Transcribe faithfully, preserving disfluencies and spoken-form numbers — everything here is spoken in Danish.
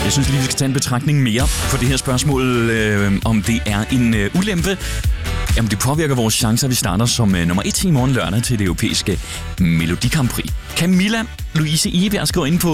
Jeg synes lige, vi skal tage en betragtning mere på det her spørgsmål, øh, om det er en øh, ulempe. Jamen, det påvirker vores chancer, vi starter som øh, nummer et i morgen lørdag til det europæiske Melodi Grand Prix. Camilla Louise Egeberg skriver ind på